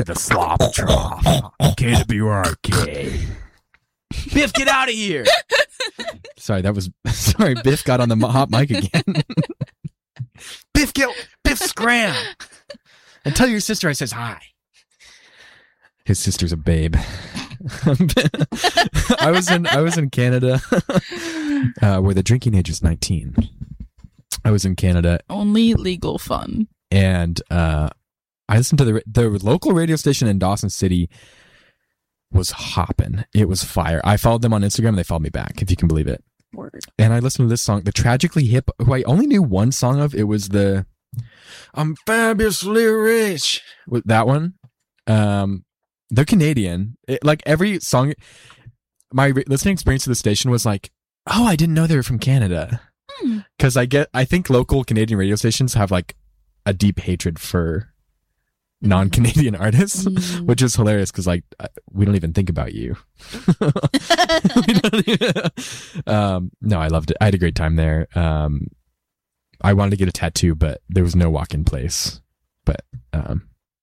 the slop trough. KWRK. Biff, get out of here. Sorry, Biff got on the hot mic again. Biff scram. And tell your sister I says hi. His sister's a babe. I was in Canada where the drinking age is 19. I was in Canada. Only legal fun. And I listened to the local radio station in Dawson City was hopping. It was fire. I followed them on Instagram and they followed me back, if you can believe it. Word. And I listened to this song, the Tragically Hip, who I only knew one song of. It was the I'm Fabulously Rich. That one. They're Canadian. Like every song, my listening experience to the station was like, oh, I didn't know they were from Canada. Because I think local Canadian radio stations have like a deep hatred for non-Canadian artists, which is hilarious because like we don't even think about you. No, I loved it. I had a great time there. I wanted to get a tattoo, but there was no walk-in place. But and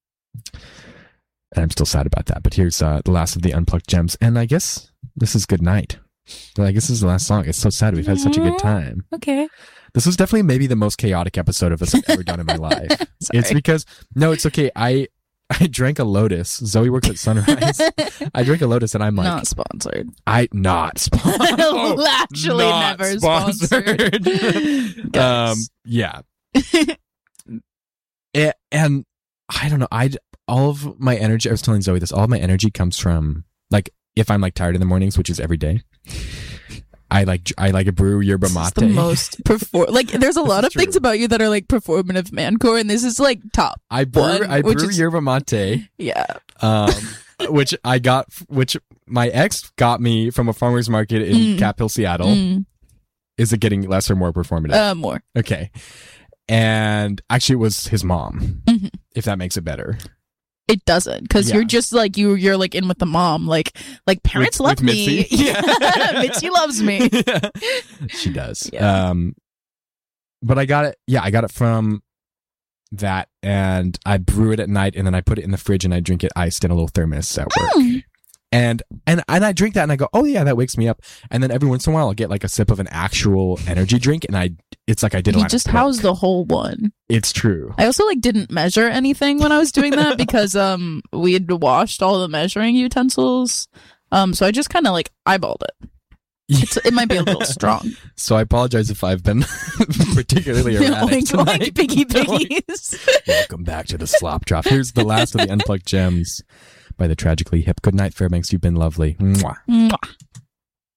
I'm still sad about that. But here's the last of the Unplugged Gems, and I guess this is good night. I guess this is the last song. It's so sad. We've had such a good time. Okay. This was definitely maybe the most chaotic episode of us I've ever done in my life. It's because, no, it's okay. I drank a Lotus. Zoe works at Sunrise. I drank a Lotus and I'm like... Not sponsored. Not sponsored. Actually never sponsored. Yeah. And I don't know. All of my energy, I was telling Zoe this, all of my energy comes from, like, if I'm like tired in the mornings, which is every day, I like a brew yerba mate. The most there's a lot of things about you that are like performative mancore, and this is like top. I brew yerba mate. Yeah. Which my ex got me from a farmer's market in Cap Hill, Seattle. Is it getting less or more performative? More. Okay. And actually it was his mom, if that makes it better. It doesn't, because you're just like you're like in with the mom, like parents love me. Yeah. Mitzi loves me. Yeah. She does. Yeah. But I got it. Yeah, I got it from that, and I brew it at night, and then I put it in the fridge, and I drink it iced in a little thermos at work. And I drink that, and I go, oh yeah, that wakes me up. And then every once in a while, I'll get like a sip of an actual energy drink, and it's like I did. You just housed the whole one. It's true. I also like didn't measure anything when I was doing that because we had washed all the measuring utensils. So I just kind of like eyeballed it. It might be a little strong. So I apologize if I've been particularly erratic tonight. Oink, piggies. Welcome back to the Slop Drop. Here's the last of the Unplugged Gems by the Tragically Hip. Good night, Fairbanks. You've been lovely. Mwah. Mwah.